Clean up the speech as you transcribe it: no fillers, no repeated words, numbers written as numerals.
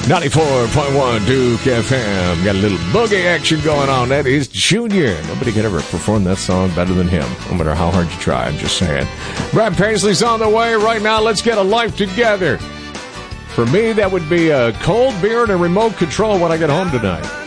94.1 Duke FM. Got a little boogie action going on. That is Junior. Nobody could ever perform that song better than him, no matter how hard you try. I'm just saying. Brad Paisley's on the way right now. Let's get a life together. For me, that would be a cold beer and a remote control when I get home tonight.